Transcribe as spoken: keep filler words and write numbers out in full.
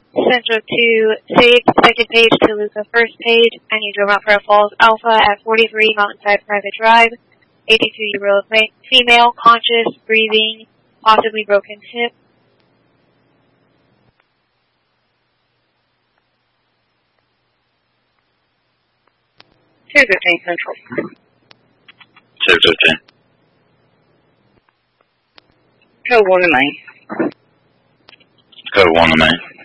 Central to Sage, second page to Luca, first page. I need to Mount Fair Falls Alpha at forty-three Mountainside Private Drive. eighty-two-year-old female, conscious, breathing, possibly broken hip. two fifteen Central. two fifteen. Code one to main. Code one to main.